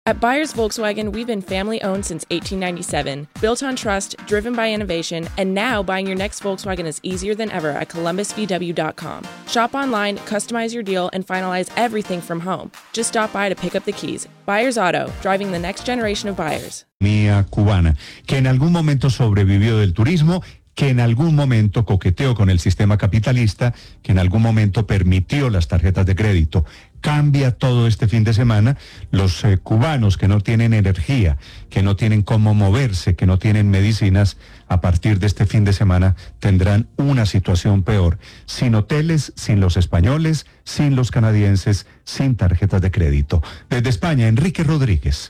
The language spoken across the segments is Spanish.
At Byers Volkswagen, we've been family-owned since 1897, built on trust, driven by innovation, and now buying your next Volkswagen is easier than ever at columbusvw.com. Shop online, customize your deal, and finalize everything from home. Just stop by to pick up the keys. Byers Auto, driving the next generation of buyers. Mía cubana, que en algún momento sobrevivió del turismo, que en algún momento coqueteó con el sistema capitalista, que en algún momento permitió las tarjetas de crédito. Cambia todo este fin de semana. Los cubanos que no tienen energía, que no tienen cómo moverse, que no tienen medicinas, a partir de este fin de semana tendrán una situación peor. Sin hoteles, sin los españoles, sin los canadienses, sin tarjetas de crédito. Desde España, Enrique Rodríguez.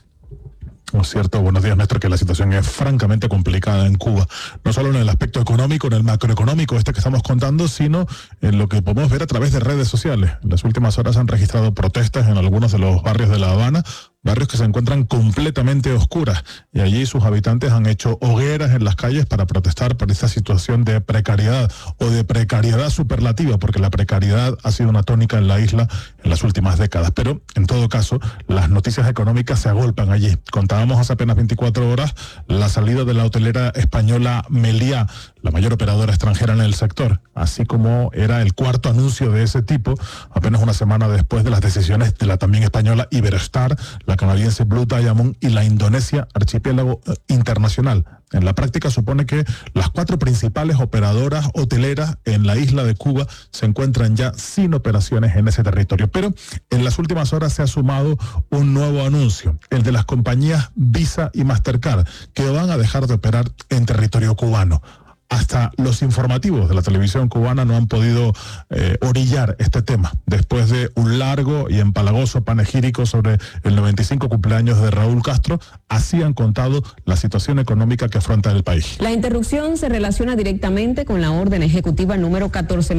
Es cierto, buenos días, Néstor, que la situación es francamente complicada en Cuba, no solo en el aspecto económico, en el macroeconómico que estamos contando, sino en lo que podemos ver a través de redes sociales. En las últimas horas han registrado protestas en algunos de los barrios de La Habana, barrios que se encuentran completamente oscuras, y allí sus habitantes han hecho hogueras en las calles para protestar por esta situación de precariedad o de precariedad superlativa, porque la precariedad ha sido una tónica en la isla en las últimas décadas. Pero, en todo caso, las noticias económicas se agolpan allí. Contábamos hace apenas 24 horas la salida de la hotelera española Meliá, la mayor operadora extranjera en el sector, así como era el cuarto anuncio de ese tipo, apenas una semana después de las decisiones de la también española Iberostar, la canadiense Blue Diamond y la Indonesia Archipiélago Internacional. En la práctica supone que las 4 principales operadoras hoteleras en la isla de Cuba se encuentran ya sin operaciones en ese territorio. Pero en las últimas horas se ha sumado un nuevo anuncio, el de las compañías Visa y Mastercard, que van a dejar de operar en territorio cubano. Hasta los informativos de la televisión cubana no han podido orillar este tema, después de un largo y empalagoso panegírico sobre el 95 cumpleaños de Raúl Castro. Así han contado la situación económica que afronta el país. La interrupción se relaciona directamente con la orden ejecutiva número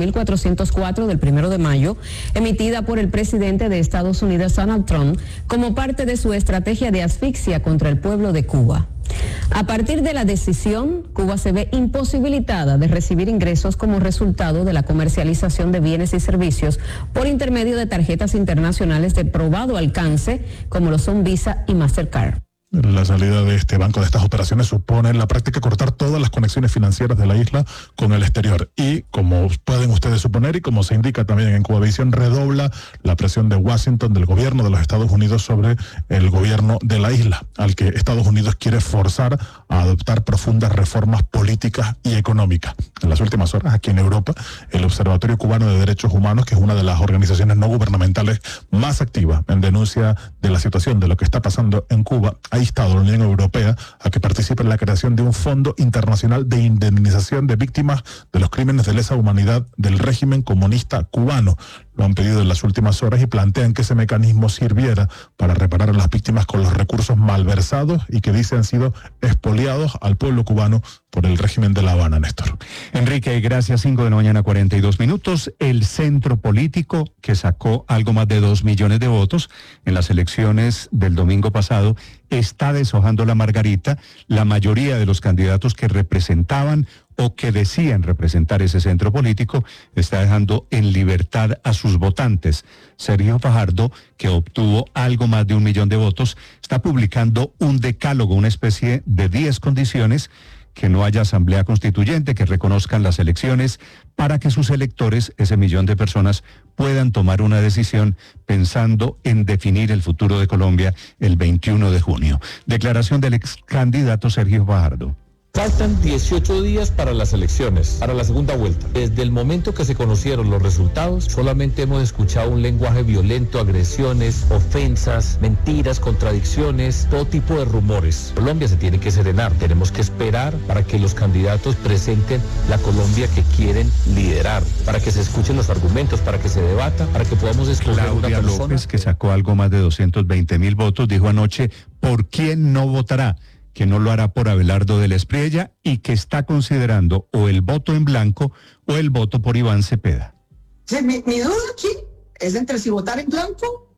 14.404 del 1 de mayo, emitida por el presidente de Estados Unidos, Donald Trump, como parte de su estrategia de asfixia contra el pueblo de Cuba. A partir de la decisión, Cuba se ve imposibilitada de recibir ingresos como resultado de la comercialización de bienes y servicios por intermedio de tarjetas internacionales de probado alcance, como lo son Visa y Mastercard. La salida de este banco, de estas operaciones, supone en la práctica cortar todas las conexiones financieras de la isla con el exterior. Y como pueden ustedes suponer, y como se indica también en Cubavisión, redobla la presión de Washington, del gobierno de los Estados Unidos, sobre el gobierno de la isla, al que Estados Unidos quiere forzar a adoptar profundas reformas políticas y económicas. En las últimas horas, aquí en Europa, el Observatorio Cubano de Derechos Humanos, que es una de las organizaciones no gubernamentales más activas en denuncia de la situación, de lo que está pasando en Cuba, ha instado a la Unión Europea a que participe en la creación de un fondo internacional de indemnización de víctimas de los crímenes de lesa humanidad del régimen comunista cubano. Lo han pedido en las últimas horas y plantean que ese mecanismo sirviera para reparar a las víctimas con los recursos malversados y que dicen han sido expoliados al pueblo cubano por el régimen de La Habana, Néstor. Enrique, gracias. 5 de la mañana, 42 minutos. El centro político que sacó algo más de 2 millones de votos en las elecciones del domingo pasado está deshojando la margarita. La mayoría de los candidatos que representaban o que decían representar ese centro político está dejando en libertad a sus votantes. Sergio Fajardo, que obtuvo algo más de 1 millón de votos, está publicando un decálogo, una especie de 10 condiciones: que no haya asamblea constituyente, que reconozcan las elecciones, para que sus electores, ese millón de personas, puedan tomar una decisión pensando en definir el futuro de Colombia el 21 de junio. Declaración del ex candidato Sergio Fajardo. Faltan 18 días para las elecciones, para la segunda vuelta. Desde el momento que se conocieron los resultados, solamente hemos escuchado un lenguaje violento, agresiones, ofensas, mentiras, contradicciones, todo tipo de rumores. Colombia se tiene que serenar. Tenemos que esperar para que los candidatos presenten la Colombia que quieren liderar, para que se escuchen los argumentos, para que se debata, para que podamos escoger una Claudia persona. López, que sacó algo más de 220,000 votos, dijo anoche por quién no votará, que no lo hará por Abelardo de la Espriella y que está considerando o el voto en blanco o el voto por Iván Cepeda. Sí, mi duda aquí es entre si votar en blanco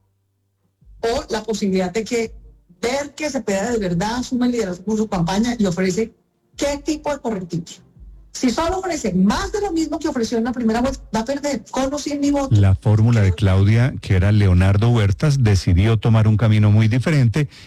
o la posibilidad de que ver que Cepeda de verdad asume el liderazgo con su campaña y ofrece qué tipo de correctivos. Si solo ofrece más de lo mismo que ofreció en la primera vuelta, va a perder con o sin mi voto. La fórmula de Claudia, que era Leonardo Huertas, decidió tomar un camino muy diferente